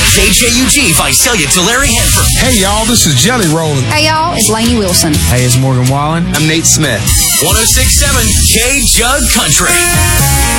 KJUG, Visalia, Tulare, Hanford. Hey, y'all, this is Jelly Rollin'. Hey, y'all, it's Lainey Wilson. Hey, it's Morgan Wallen. I'm Nate Smith. 106.7 K-Jug Country.